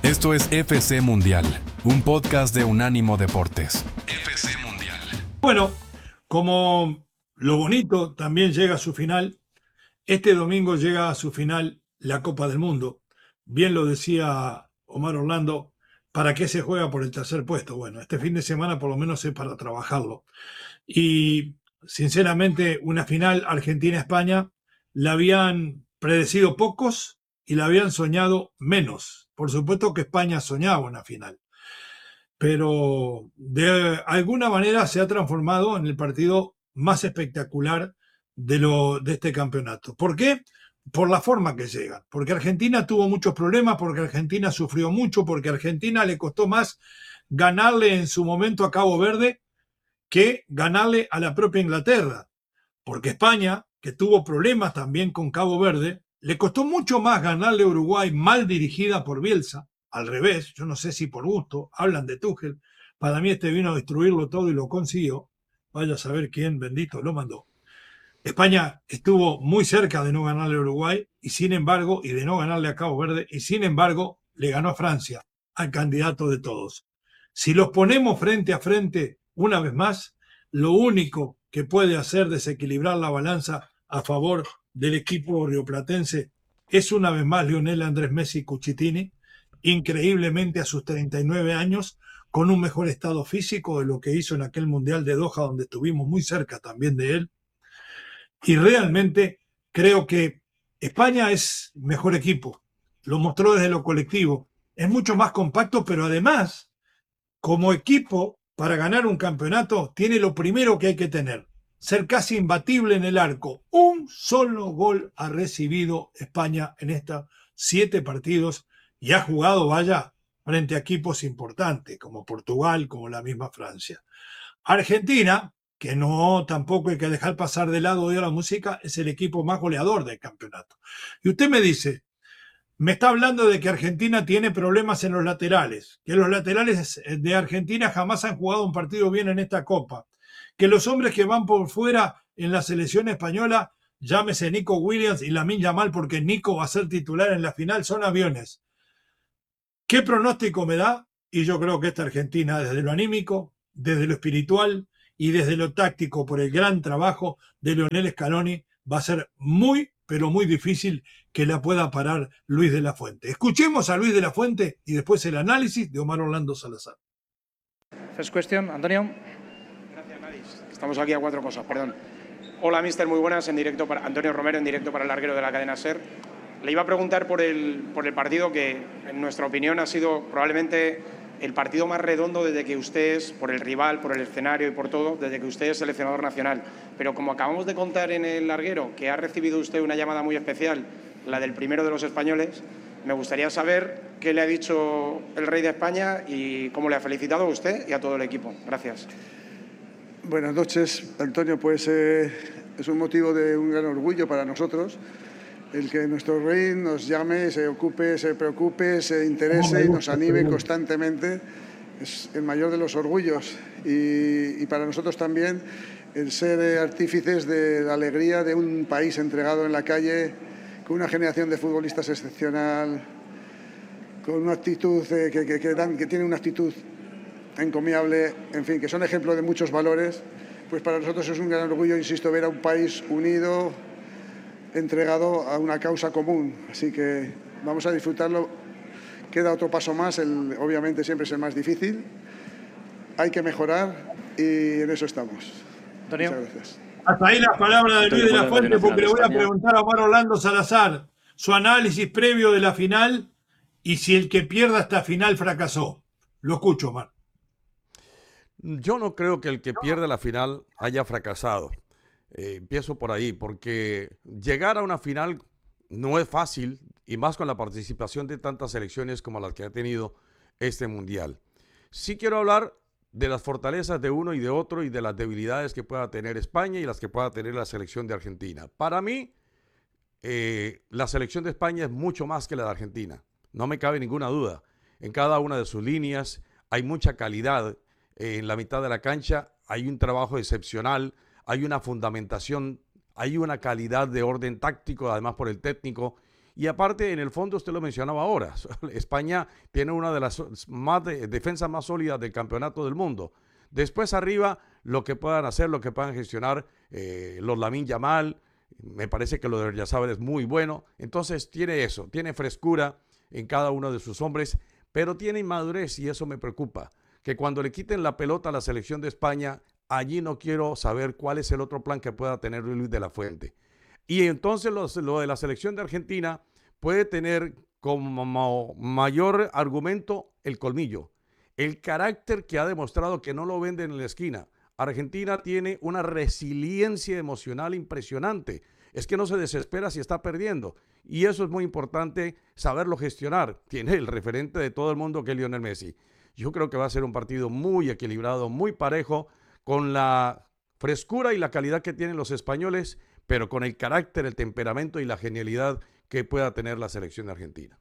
Esto es FC Mundial, un podcast de Unánimo Deportes. FC Mundial. Bueno, como lo bonito también llega a su final, este domingo llega a su final la Copa del Mundo. Bien lo decía Omar Orlando, ¿para qué se juega por el tercer puesto? Bueno, este fin de semana por lo menos es para trabajarlo. Y sinceramente, una final Argentina-España la habían predecido pocos y la habían soñado menos. Por supuesto que España soñaba una final, pero de alguna manera se ha transformado en el partido más espectacular de este campeonato. ¿Por qué? Por la forma que llega. Porque Argentina tuvo muchos problemas, porque Argentina sufrió mucho, porque a Argentina le costó más ganarle en su momento a Cabo Verde que ganarle a la propia Inglaterra. Porque España, que tuvo problemas también con Cabo Verde, le costó mucho más ganarle a Uruguay mal dirigida por Bielsa. Al revés, yo no sé si por gusto, hablan de Tuchel. Para mí este vino a destruirlo todo y lo consiguió. Vaya a saber quién bendito lo mandó. España estuvo muy cerca de no ganarle a Uruguay y sin embargo, y de no ganarle a Cabo Verde, y sin embargo le ganó a Francia, al candidato de todos. Si los ponemos frente a frente una vez más, lo único que puede hacer desequilibrar la balanza a favor del equipo rioplatense es una vez más Lionel Andrés Messi Cucitini, increíblemente a sus 39 años, con un mejor estado físico de lo que hizo en aquel Mundial de Doha, donde estuvimos muy cerca también de él. Y realmente creo que España es mejor equipo, lo mostró desde lo colectivo, es mucho más compacto, pero además, como equipo, para ganar un campeonato, tiene lo primero que hay que tener, ser casi imbatible en el arco. Un solo gol ha recibido España en estos 7 partidos y ha jugado, vaya, frente a equipos importantes, como Portugal, como la misma Francia. Argentina, que no tampoco hay que dejar pasar de lado de la música, es el equipo más goleador del campeonato. Y usted me dice, me está hablando de que Argentina tiene problemas en los laterales, que los laterales de Argentina jamás han jugado un partido bien en esta Copa, que los hombres que van por fuera en la selección española, llámese Nico Williams y Lamine Yamal, porque Nico va a ser titular en la final, son aviones. ¿Qué pronóstico me da? Y yo creo que esta Argentina, desde lo anímico, desde lo espiritual y desde lo táctico, por el gran trabajo de Lionel Scaloni, va a ser muy, pero muy difícil que la pueda parar Luis de la Fuente. Escuchemos a Luis de la Fuente y después el análisis de Omar Orlando Salazar. First question, Antonio. Gracias, Nadis. Estamos aquí a 4 cosas, perdón. Hola, mister, muy buenas, en directo para Antonio Romero, en directo para el larguero de la cadena SER. Le iba a preguntar por el partido que, en nuestra opinión, ha sido probablemente el partido más redondo desde que usted es, por el rival, por el escenario y por todo, desde que usted es seleccionador nacional. Pero como acabamos de contar en el larguero, que ha recibido usted una llamada muy especial, la del primero de los españoles, me gustaría saber qué le ha dicho el rey de España y cómo le ha felicitado a usted y a todo el equipo. Gracias. Buenas noches, Antonio. Pues es un motivo de un gran orgullo para nosotros el que nuestro rey nos llame, se ocupe, se preocupe, se interese y nos anime constantemente. Es el mayor de los orgullos y para nosotros también el ser artífices de la alegría de un país entregado en la calle, con una generación de futbolistas excepcional, con una actitud que tiene una actitud encomiable, en fin, que son ejemplos de muchos valores. Pues para nosotros es un gran orgullo, insisto, ver a un país unido, entregado a una causa común. Así que vamos a disfrutarlo. Queda otro paso más, obviamente siempre es el más difícil. Hay que mejorar y en eso estamos. Antonio. Muchas gracias. Hasta ahí las palabras de Luis de la Fuente, porque le voy a preguntar a Omar Orlando Salazar su análisis previo de la final y si el que pierda esta final fracasó. Lo escucho, Omar. Yo no creo que el que pierda la final haya fracasado. Empiezo por ahí, porque llegar a una final no es fácil, y más con la participación de tantas selecciones como las que ha tenido este Mundial. Sí quiero hablar de las fortalezas de uno y de otro y de las debilidades que pueda tener España y las que pueda tener la selección de Argentina. Para mí, la selección de España es mucho más que la de Argentina. No me cabe ninguna duda. En cada una de sus líneas hay mucha calidad. En la mitad de la cancha hay un trabajo excepcional, hay una fundamentación, hay una calidad de orden táctico, además por el técnico, Y aparte, en el fondo, usted lo mencionaba ahora, España tiene una de las defensas más sólidas del campeonato del mundo. Después arriba, lo que puedan hacer, lo que puedan gestionar los Lamine Yamal, me parece que lo de Oyarzabal es muy bueno. Entonces tiene eso, tiene frescura en cada uno de sus hombres, pero tiene inmadurez y eso me preocupa. Que cuando le quiten la pelota a la selección de España, allí no quiero saber cuál es el otro plan que pueda tener Luis de la Fuente. Y entonces lo de la selección de Argentina puede tener como mayor argumento el colmillo, el carácter que ha demostrado que no lo venden en la esquina. Argentina tiene una resiliencia emocional impresionante. Es que no se desespera si está perdiendo. Y eso es muy importante saberlo gestionar. Tiene el referente de todo el mundo que es Lionel Messi. Yo creo que va a ser un partido muy equilibrado, muy parejo, con la frescura y la calidad que tienen los españoles, pero con el carácter, el temperamento y la genialidad que pueda tener la selección de Argentina.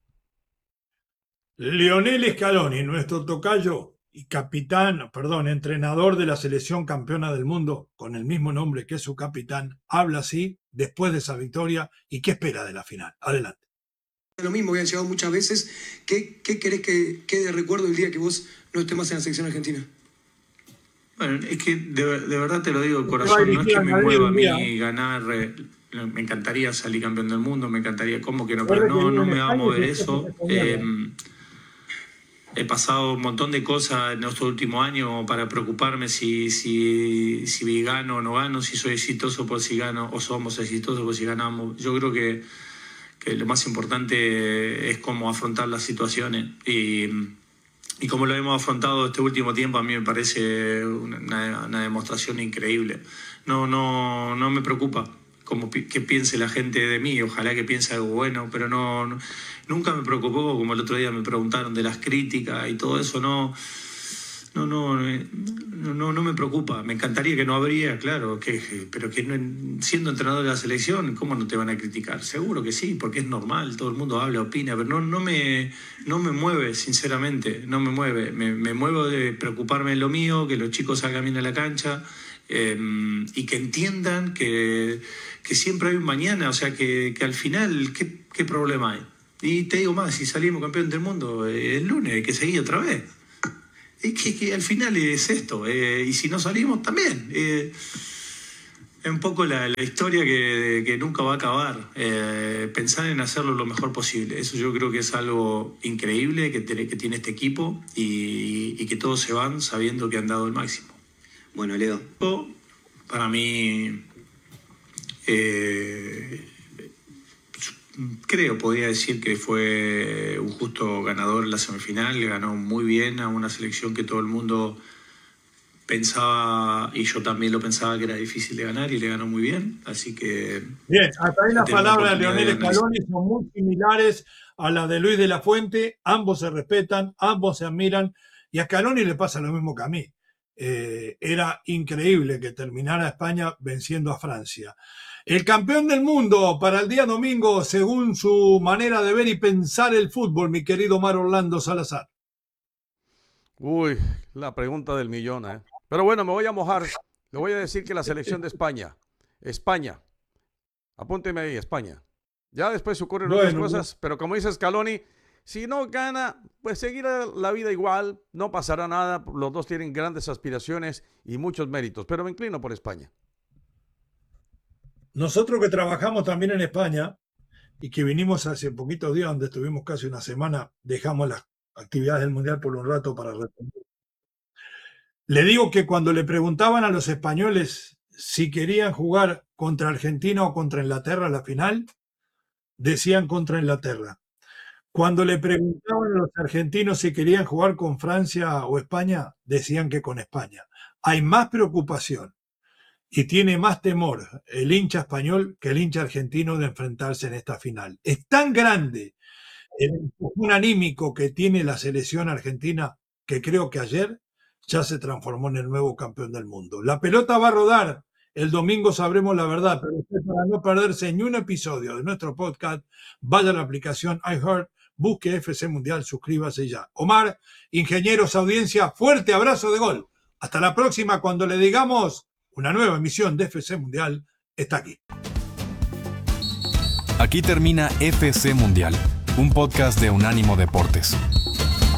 Lionel Scaloni, nuestro tocayo y entrenador de la selección campeona del mundo, con el mismo nombre que su capitán, habla así después de esa victoria y qué espera de la final. Adelante. Lo mismo, habían llegado muchas veces. ¿Qué querés que quede de recuerdo el día que vos no estés más en la selección argentina? Bueno, es que de verdad te lo digo de corazón, no es que me mueva a mí ganar, me encantaría salir campeón del mundo, me encantaría, ¿cómo que no? Pero no me va a mover eso. He pasado un montón de cosas en estos últimos años para preocuparme si gano o no gano, si soy exitoso por si gano o somos exitosos por si ganamos. Yo creo que lo más importante es cómo afrontar las situaciones y como lo hemos afrontado este último tiempo, a mí me parece una demostración increíble. No me preocupa qué piense la gente de mí, ojalá que piense algo bueno, pero nunca me preocupó, como el otro día me preguntaron de las críticas y todo eso, no me preocupa. Me encantaría que no habría, claro, pero que siendo entrenador de la selección, ¿cómo no te van a criticar? Seguro que sí, porque es normal, todo el mundo habla, opina, pero no me mueve, sinceramente, no me mueve. Me muevo de preocuparme en lo mío, que los chicos salgan bien a la cancha y que entiendan que siempre hay un mañana, o sea, que al final, ¿qué problema hay? Y te digo más, si salimos campeón del mundo el lunes, hay que seguir otra vez. Es que al final es esto, y si no salimos también. Es un poco la historia que nunca va a acabar. Pensar en hacerlo lo mejor posible. Eso yo creo que es algo increíble que tiene este equipo y que todos se van sabiendo que han dado el máximo. Bueno, Leo. Para mí, podría decir que fue un justo ganador en la semifinal, le ganó muy bien a una selección que todo el mundo pensaba, y yo también lo pensaba, que era difícil de ganar, y le ganó muy bien, así que... Bien, hasta ahí las palabras de Lionel Scaloni son muy similares a las de Luis de la Fuente, ambos se respetan, ambos se admiran, y a Scaloni le pasa lo mismo que a mí. Era increíble que terminara España venciendo a Francia. El campeón del mundo para el día domingo, según su manera de ver y pensar el fútbol, mi querido Omar Orlando Salazar. Uy, la pregunta del millón, ¿eh? Pero bueno, me voy a mojar. Le voy a decir que la selección de España, apúnteme ahí, España. Ya después ocurren otras cosas, pero como dice Scaloni, si no gana, pues seguirá la vida igual, no pasará nada. Los dos tienen grandes aspiraciones y muchos méritos, pero me inclino por España. Nosotros que trabajamos también en España y que vinimos hace poquitos días, donde estuvimos casi una semana, dejamos las actividades del Mundial por un rato para responder. Le digo que cuando le preguntaban a los españoles si querían jugar contra Argentina o contra Inglaterra en la final, decían contra Inglaterra. Cuando le preguntaban a los argentinos si querían jugar con Francia o España, decían que con España. Hay más preocupación y tiene más temor el hincha español que el hincha argentino de enfrentarse en esta final. Es tan grande el empujón anímico que tiene la selección argentina que creo que ayer ya se transformó en el nuevo campeón del mundo. La pelota va a rodar. El domingo sabremos la verdad, pero usted, para no perderse ni un episodio de nuestro podcast, vaya a la aplicación iHeart, busque FC Mundial, suscríbase ya. Omar, ingenieros, audiencia, fuerte abrazo de gol. Hasta la próxima, cuando le digamos una nueva emisión de FC Mundial está aquí. Aquí termina FC Mundial, un podcast de Unánimo Deportes.